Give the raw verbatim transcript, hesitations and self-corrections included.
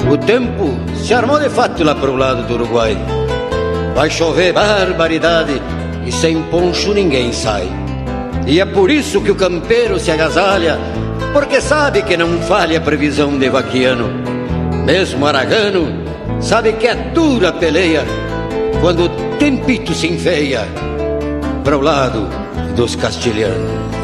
O tempo se armou de fato lá pro lado do Uruguai. Vai chover barbaridade e sem poncho ninguém sai. E é por isso que o campeiro se agasalha, porque sabe que não falha a previsão de vaquiano. Mesmo aragano sabe que é dura a peleia quando o tempito se enfeia pro lado dos castilhanos.